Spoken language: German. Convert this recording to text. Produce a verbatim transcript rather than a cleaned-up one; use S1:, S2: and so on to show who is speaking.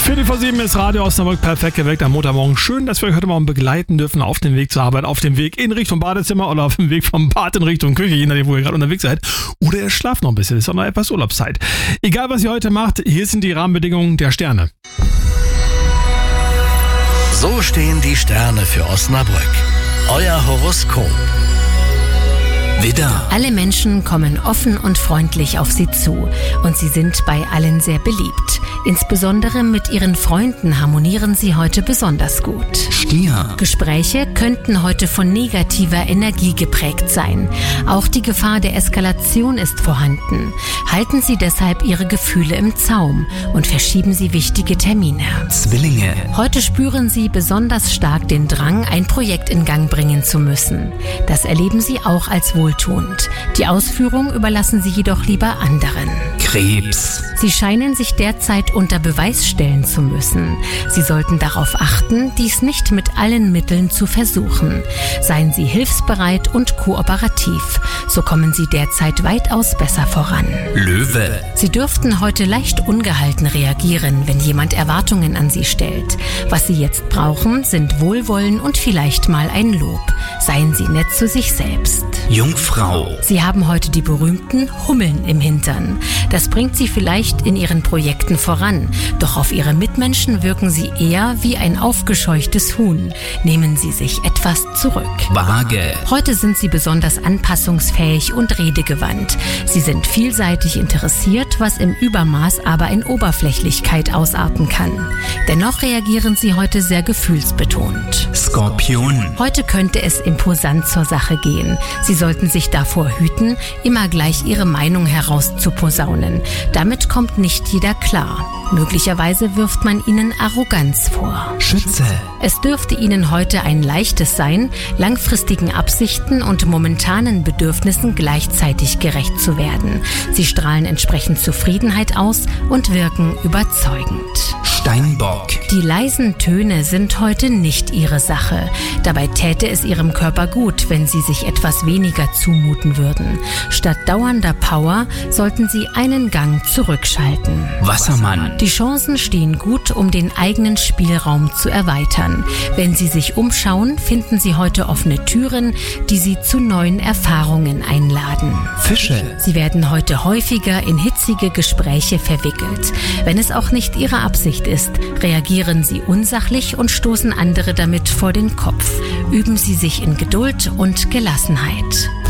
S1: Viertel vor sieben ist Radio Osnabrück perfekt geweckt am Montagmorgen. Schön, dass wir euch heute Morgen begleiten dürfen auf dem Weg zur Arbeit, auf dem Weg in Richtung Badezimmer oder auf dem Weg vom Bad in Richtung Küche, je nachdem, wo ihr gerade unterwegs seid. Oder ihr schlaft noch ein bisschen, ist auch noch etwas Urlaubszeit. Egal, was ihr heute macht, hier sind die Rahmenbedingungen der Sterne.
S2: So stehen die Sterne für Osnabrück. Euer Horoskop. Widder.
S3: Alle Menschen kommen offen und freundlich auf Sie zu und Sie sind bei allen sehr beliebt. Insbesondere mit Ihren Freunden harmonieren Sie heute besonders gut.
S2: Stier.
S3: Gespräche könnten heute von negativer Energie geprägt sein. Auch die Gefahr der Eskalation ist vorhanden. Halten Sie deshalb Ihre Gefühle im Zaum und verschieben Sie wichtige Termine.
S2: Zwillinge.
S3: Heute spüren Sie besonders stark den Drang, ein Projekt in Gang bringen zu müssen. Das erleben Sie auch als wohltuend. Die Ausführung überlassen Sie jedoch lieber anderen.
S2: Krebs.
S3: Sie scheinen sich derzeit unter Beweis stellen zu müssen. Sie sollten darauf achten, dies nicht mit allen Mitteln zu versuchen. Seien Sie hilfsbereit und kooperativ. So kommen Sie derzeit weitaus besser voran.
S2: Löwe.
S3: Sie dürften heute leicht ungehalten reagieren, wenn jemand Erwartungen an Sie stellt. Was Sie jetzt brauchen, sind Wohlwollen und vielleicht mal ein Lob. Seien Sie nett zu sich selbst.
S2: Jungfrau.
S3: Sie haben heute die berühmten Hummeln im Hintern. Das bringt Sie vielleicht in Ihren Projekten voran, doch auf Ihre Mitmenschen wirken Sie eher wie ein aufgescheuchtes Huhn. Nehmen Sie sich etwas zurück.
S2: Waage.
S3: Heute sind Sie besonders anpassungsfähig und redegewandt. Sie sind vielseitig interessiert, was im Übermaß aber in Oberflächlichkeit ausarten kann. Dennoch reagieren Sie heute sehr gefühlsbetont.
S2: Skorpion.
S3: Heute könnte es imposant zur Sache gehen. Sie sollten sich davor hüten, immer gleich Ihre Meinung herauszuposaunen. Damit kommt nicht jeder klar. Möglicherweise wirft man Ihnen Arroganz vor.
S2: Schütze.
S3: Es dürfte Ihnen heute ein leichtes sein, langfristigen Absichten und momentanen Bedürfnissen gleichzeitig gerecht zu werden. Sie strahlen entsprechend Zufriedenheit aus und wirken überzeugend.
S2: Steinbock.
S3: Die leisen Töne sind heute nicht Ihre Sache. Dabei täte es Ihrem Körper gut, wenn Sie sich etwas weniger zumuten würden. Statt dauernder Power sollten Sie einen Gang zurückschalten.
S2: Wassermann.
S3: Die Chancen stehen gut, um den eigenen Spielraum zu erweitern. Wenn Sie sich umschauen, finden Sie heute offene Türen, die Sie zu neuen Erfahrungen einladen.
S2: Fische.
S3: Sie werden heute häufiger in hitzige Gespräche verwickelt. Wenn es auch nicht Ihre Absicht ist, reagieren Sie unsachlich und stoßen andere damit vor den Kopf. Üben Sie sich in Geduld und Gelassenheit.